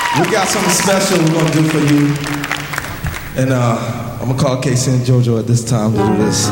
We got something special we're gonna do for you. And I'm gonna call Casey and JoJo at this time to do this.